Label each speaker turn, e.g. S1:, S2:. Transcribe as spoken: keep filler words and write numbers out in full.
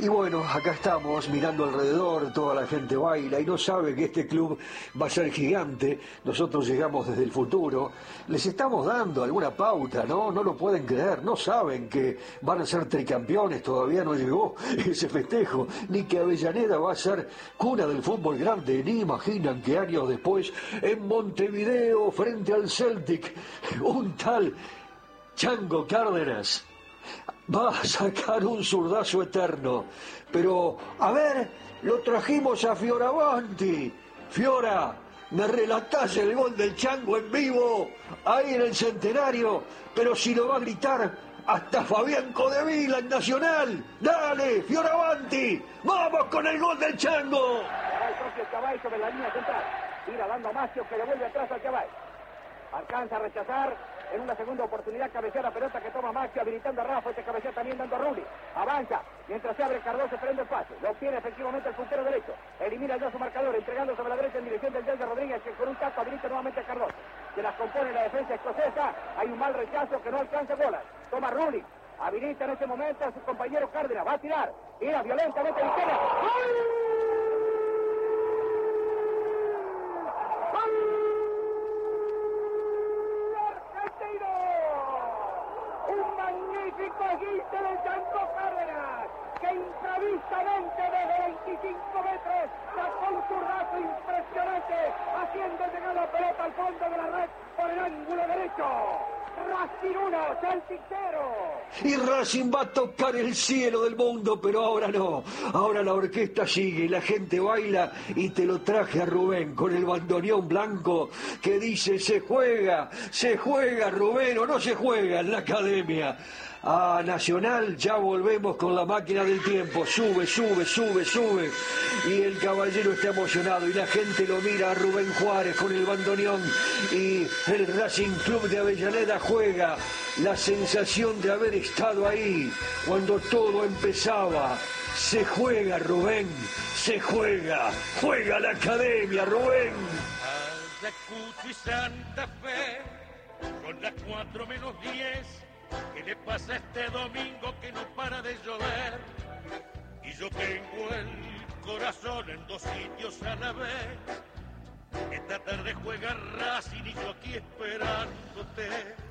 S1: Y bueno, acá estamos mirando alrededor, toda la gente baila y no sabe que este club va a ser gigante. Nosotros llegamos desde el futuro. Les estamos dando alguna pauta, ¿no? No lo pueden creer, no saben que van a ser tricampeones, todavía no llegó ese festejo, ni que Avellaneda va a ser cuna del fútbol grande, ni imaginan que años después, en Montevideo, frente al Celtic, un tal Chango Cárdenas va a sacar un zurdazo eterno. Pero, a ver, lo trajimos a Fioravanti. Fiora, me relatás el gol del Chango en vivo, ahí en el Centenario, pero si lo va a gritar hasta Fabián Codevila en Nacional. Dale, Fioravanti, vamos con el gol del Chango.
S2: Va el propio Cabay sobre la línea central. Tira dando a Macio, que le vuelve atrás al Cabay. Alcanza a rechazar. En una segunda oportunidad cabecea la pelota que toma Macio, habilitando a Rafa, este cabecea también dando a Rulli. Avanza, mientras se abre Cardoso, prende el pase. Lo obtiene efectivamente el puntero derecho. Elimina ya su marcador, entregando sobre la derecha en dirección del Delta Rodríguez, que con un taco habilita nuevamente a Cardoso. Se las compone la defensa escocesa. Hay un mal rechazo que no alcanza bolas. Toma Rulli. Habilita en este momento a su compañero Cárdenas. Va a tirar. Tira violentamente a la izquierda. ¡Gol! Magnífico del Chango Cárdenas, que improvisamente desde veinticinco metros sacó un zurdazo impresionante, haciendo llegar la pelota al fondo de la red por el ángulo derecho. Racing uno, Celtic cero.
S1: Y Racing va a tocar el cielo del mundo, pero ahora no. Ahora la orquesta sigue, la gente baila y te lo traje a Rubén con el bandoneón blanco que dice se juega, se juega Rubén o no se juega en la academia. A Nacional ya volvemos con la máquina del tiempo, sube, sube, sube, sube, y el caballero está emocionado y la gente lo mira a Rubén Juárez con el bandoneón y el Racing Club de Avellaneda juega. La sensación de haber estado ahí cuando todo empezaba. Se juega, Rubén, se juega, juega la academia, Rubén.
S3: Ayacucho y Santa Fe, son las cuatro menos diez. ¿Qué le pasa este domingo que no para de llover? Y yo tengo el corazón en dos sitios a la vez. Esta tarde juega Racing y yo aquí esperándote.